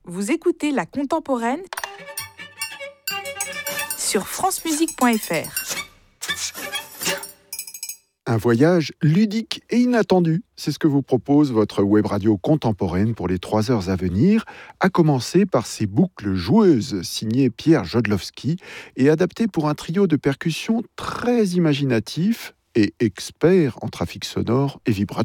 Vous écoutez La Contemporaine sur francemusique.fr. Un voyage ludique et inattendu, c'est ce que vous propose votre web radio contemporaine pour les 3 heures à venir, à commencer par ces boucles joueuses signées Pierre Jodlowski et adaptées pour un trio de percussions très imaginatif et expert en trafic sonore et vibratoire.